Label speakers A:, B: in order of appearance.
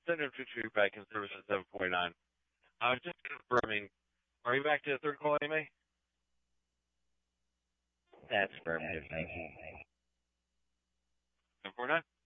A: Senator Tutu back in service at 749. I was just confirming. Are you back to the third call, AMA?
B: That's affirmative. Thank you.
A: 749?